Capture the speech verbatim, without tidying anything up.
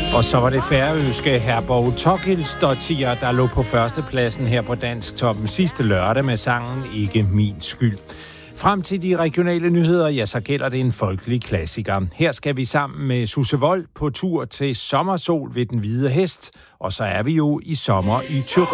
Og så var det færøske Herborg Tokilsdottir, der lå på førstepladsen her på Dansktoppen sidste lørdag med sangen Ikke min skyld. Frem til de regionale nyheder, ja, så gælder det en folkelig klassiker. Her skal vi sammen med Susse Wold på tur til sommersol ved Den Hvide Hest, og så er vi jo i sommer i Tyrol.